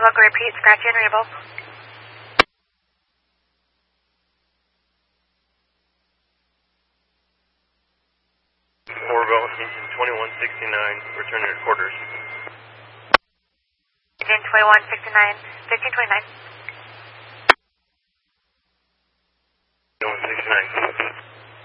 local repeat, scratchy and readable. Orville, engine 2169, returning to quarters. Engine 2169, 1529. 2169.